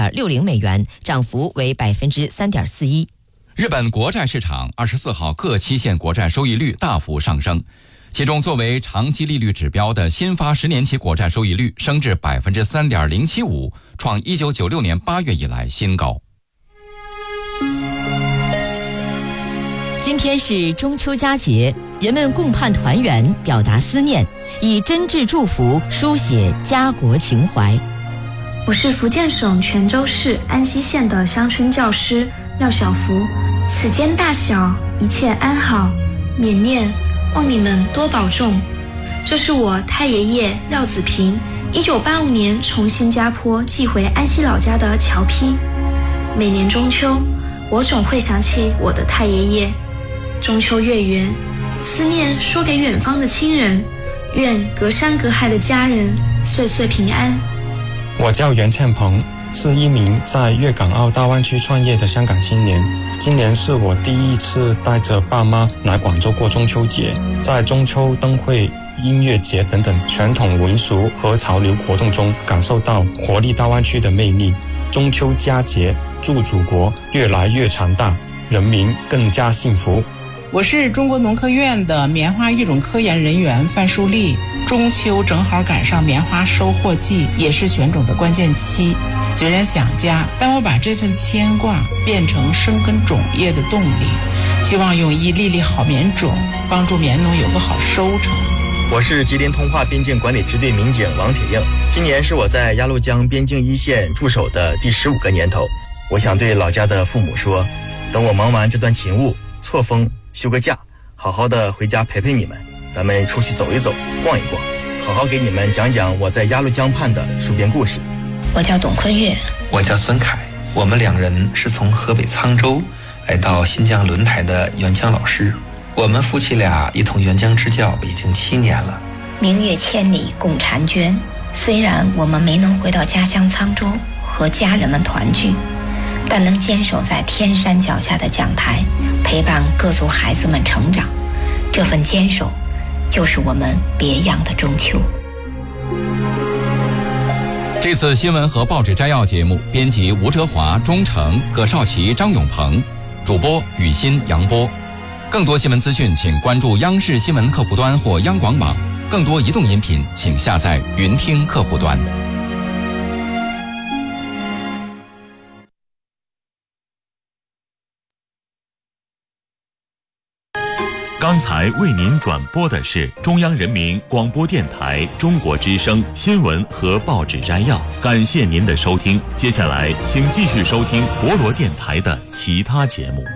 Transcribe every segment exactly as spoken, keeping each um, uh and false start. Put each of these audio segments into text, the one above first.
点六零美元，涨幅为百分之三点四一。 日本国债市场二十四号各期限国债收益率大幅上升，其中作为长期利率指标的新发十年期国债收益率升至百分之三点零七五，创一九九六年八月以来新高。 今天是中秋佳节，人们共盼团圆，表达思念，以真挚祝福书写家国情怀。 我是福建省泉州市安溪县的乡村教师廖小福，此间大小一切安好，缅念，望你们多保重。这是我太爷爷廖子平一九八五年从新加坡寄回安溪老家的侨批。每年中秋，我总会想起我的太爷爷。中秋月圆，思念说给远方的亲人，愿隔山隔海的家人岁岁平安。 我叫袁倩鹏，是一名在粤港澳大湾区创业的香港青年。今年是我第一次带着爸妈来广州过中秋节，在中秋灯会、音乐节等等传统民俗和潮流活动中，感受到活力大湾区的魅力。中秋佳节，祝祖国越来越强大，人民更加幸福。 我是中国农科院的棉花育种科研人员范淑丽。中秋正好赶上棉花收获季，也是选种的关键期。虽然想家，但我把这份牵挂变成生根种业的动力，希望用一粒粒好棉种帮助棉农有个好收成。 我是吉林通化边境管理支队民警王铁映，今年是我在鸭绿江边境一线驻守的第十五个年头。我想对老家的父母说，等我忙完这段勤务，错峰休个假，好好的回家陪陪你们，咱们出去走一走，逛一逛，好好给你们讲讲我在鸭绿江畔的戍边故事。 我叫董坤月， 我叫孙凯，我们两人是从河北沧州来到新疆轮台的援疆老师，我们夫妻俩一同援疆支教已经七年了。 明月千里共婵娟，虽然我们没能回到家乡沧州和家人们团聚，但能坚守在天山脚下的讲台，陪伴各族孩子们成长，这份坚守就是我们别样的中秋。 这次新闻和报纸摘要节目，编辑吴哲华、钟诚、葛少奇、张永鹏，主播雨欣、杨波。更多新闻资讯，请关注央视新闻客户端或央广网。更多移动音频，请下载云听客户端。 刚才为您转播的是中央人民广播电台中国之声新闻和报纸摘要，感谢您的收听。接下来请继续收听博罗电台的其他节目。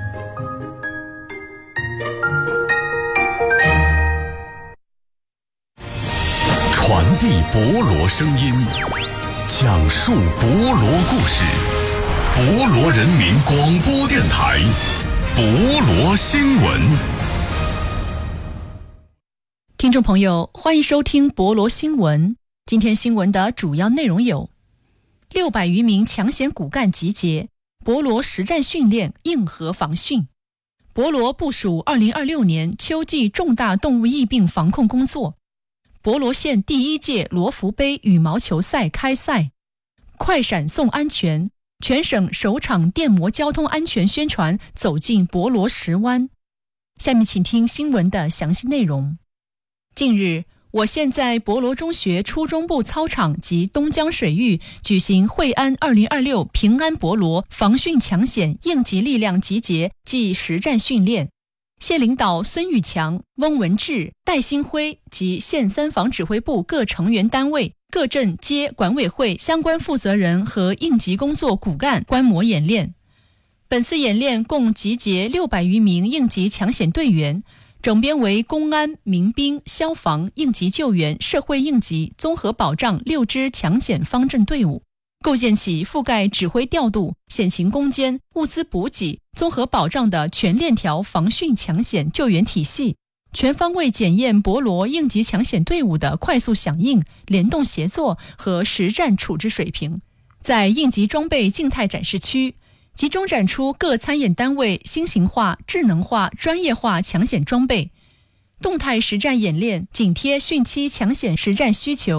传递博罗声音，讲述博罗故事，博罗人民广播电台，博罗新闻。 听众朋友，欢迎收听博罗新闻。今天新闻的主要内容有：六百余名抢险骨干集结，博罗实战训练硬核防汛。博罗部署二零二六年秋季重大动物疫病防控工作。博罗县第一届罗浮杯羽毛球赛开赛。快闪送安全，全省首场电摩交通安全宣传走进博罗石湾。下面请听新闻的详细内容。近日，我县在博罗中学初中部操场及东江水域举行惠安二零二六平安博罗防汛抢险应急力量集结暨实战训练。县领导孙玉强、翁文志、戴新辉及县三防指挥部各成员单位、各镇街管委会相关负责人和应急工作骨干观摩演练。本次演练共集结六百余名应急抢险队员，整编为公安、民兵、消防、应急救援、社会应急、综合保障六支抢险方阵队伍，构建起覆盖指挥调度、险情攻坚、物资补给、综合保障的全链条防汛抢险救援体系，全方位检验博罗应急抢险队伍的快速响应、联动协作和实战处置水平。在应急装备静态展示区，集中展出各参演单位新型化、智能化、专业化抢险装备。动态实战演练紧贴汛期抢险实战需求，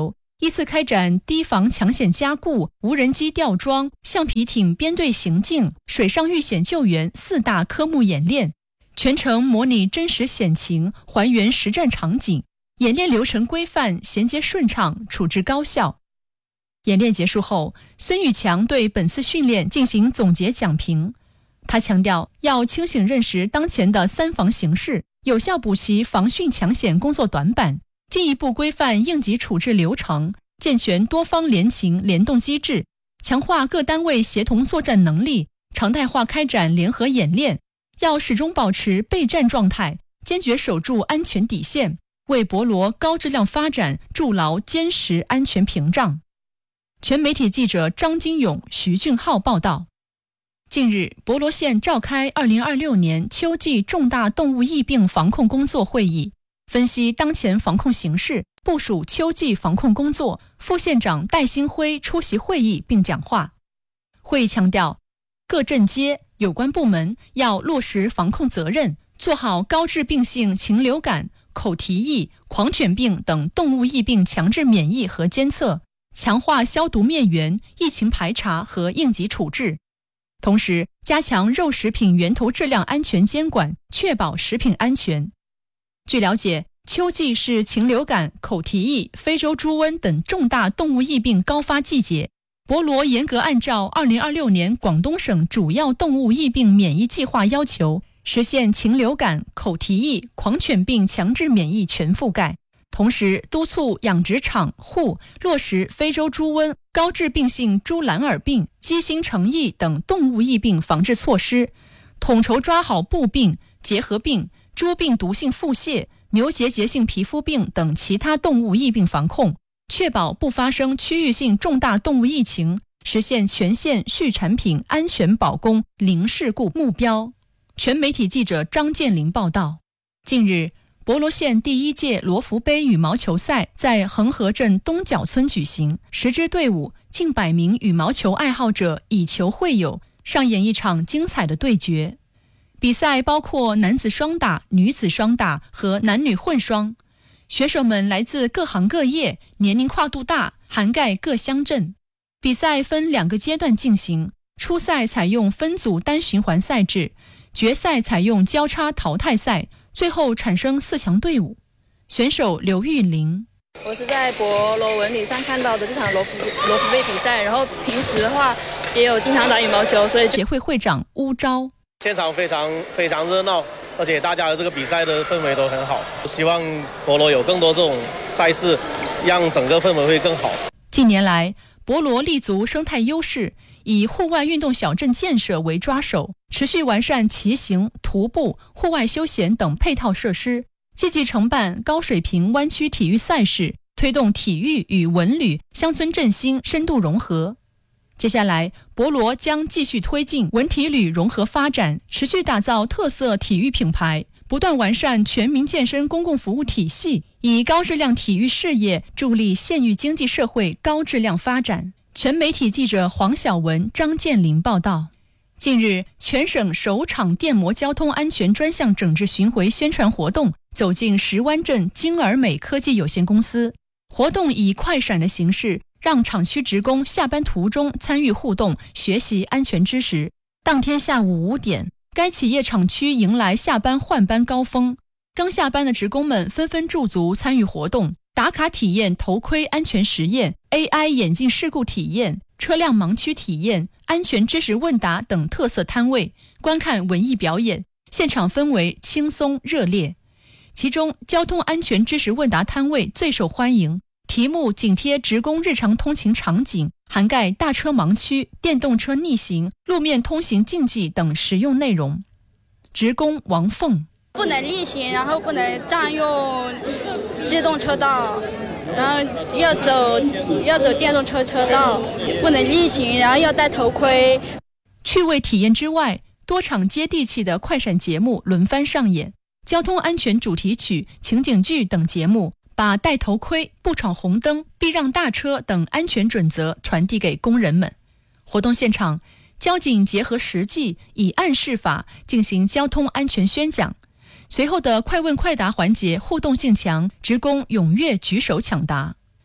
依次开展堤防抢险加固、无人机吊装、橡皮艇编队行进、水上遇险救援四大科目演练，全程模拟真实险情，还原实战场景，演练流程规范、衔接顺畅、处置高效。演练结束后，孙玉强对本次训练进行总结讲评。他强调，要清醒认识当前的三防形势，有效补齐防汛抢险工作短板，进一步规范应急处置流程，健全多方联勤联动机制，强化各单位协同作战能力，常态化开展联合演练。要始终保持备战状态，坚决守住安全底线，为博罗高质量发展筑牢坚实安全屏障。全媒体记者张金勇、徐俊浩报道。近日，博罗县召开二零二六年秋季重大动物疫病防控工作会议，分析当前防控形势，部署秋季防控工作。副县长戴兴辉出席会议并讲话。会议强调，各镇街有关部门要落实防控责任，做好高致病性禽流感、口蹄疫、狂犬病等动物疫病强制免疫和监测，强化消毒灭源、疫情排查和应急处置。同时，加强肉食品源头质量安全监管，确保食品安全。据了解，秋季是禽流感、口蹄疫、非洲猪瘟等重大动物疫病高发季节。博罗严格按照二零二六年广东省主要动物疫病免疫计划要求，实现禽流感、口蹄疫、狂犬病强制免疫全覆盖。同时，督促养殖场户落实非洲猪瘟、高致病性猪蓝耳病、鸡心橙疫等动物疫病防治措施，统筹抓好布病、结核病、猪病毒性腹泻、牛结节性皮肤病等其他动物疫病防控，确保不发生区域性重大动物疫情，实现全县畜产品安全保供零事故目标。全媒体记者张建林报道。近日，博罗县第一届罗浮杯羽毛球赛在恒河镇东角村举行，十支队伍、近百名羽毛球爱好者以球会友，上演一场精彩的对决。比赛包括男子双打、女子双打和男女混双，选手们来自各行各业，年龄跨度大，涵盖各乡镇。比赛分两个阶段进行，初赛采用分组单循环赛制，决赛采用交叉淘汰赛，最后产生四强队伍。选手刘玉玲， 我是在博罗文理上看到的这场罗浮罗浮杯比赛，然后平时的话也有经常打羽毛球，所以协会会长乌钊， 现场非常非常热闹，而且大家的这个比赛的氛围都很好。希望博罗有更多这种赛事，让整个氛围会更好。 近年来，博罗立足生态优势，以户外运动小镇建设为抓手，持续完善骑行、徒步、户外休闲等配套设施，积极承办高水平湾区体育赛事，推动体育与文旅、乡村振兴深度融合。接下来，博罗将继续推进文体旅融合发展，持续打造特色体育品牌，不断完善全民健身公共服务体系，以高质量体育事业助力县域经济社会高质量发展。全媒体记者黄晓文、张建林报道。近日，全省首场电摩交通安全专项整治巡回宣传活动走进石湾镇金尔美科技有限公司。活动以快闪的形式，让厂区职工下班途中参与互动，学习安全知识。当天下午五点，该企业厂区迎来下班换班高峰，刚下班的职工们纷纷驻足参与活动，打卡体验头盔安全实验、A I 眼镜事故体验、车辆盲区体验、安全知识问答等特色摊位，观看文艺表演，现场氛围轻松热烈。其中，交通安全知识问答摊位最受欢迎，题目紧贴职工日常通勤场景，涵盖大车盲区、电动车逆行、路面通行禁忌等实用内容。职工王凤， 不能逆行，然后不能占用机动车道，然后要走要走电动车车道，不能逆行，然后要戴头盔。 趣味体验之外，多场接地气的快闪节目轮番上演，交通安全主题曲、情景剧等节目把戴头盔、不闯红灯、避让大车等安全准则传递给工人们。活动现场，交警结合实际，以案示法进行交通安全宣讲。随后的快问快答环节互动性强，职工踊跃举手抢答。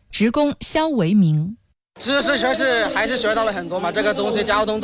职工肖维明。 知识确实还是学到了很多嘛，这个东西交通